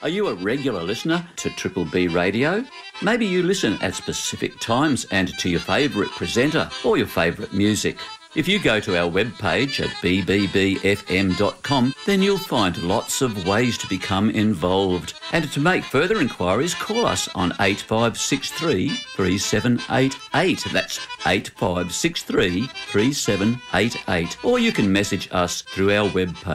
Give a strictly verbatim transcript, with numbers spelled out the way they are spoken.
Are you a regular listener to Triple B Radio? Maybe you listen at specific times and to your favourite presenter or your favourite music. If you go to our webpage at b b b f m dot com, then you'll find lots of ways to become involved. And to make further inquiries, call us on eight five six three, three seven eight eight. That's eight five six three, three seven eight eight. Or you can message us through our webpage.